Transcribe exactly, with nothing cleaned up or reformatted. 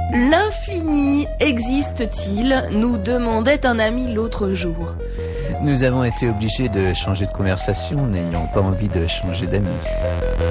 L'infini existe-t-il ? Nous demandait un ami l'autre jour. Nous avons été obligés de changer de conversation, n'ayant pas envie de changer d'amis.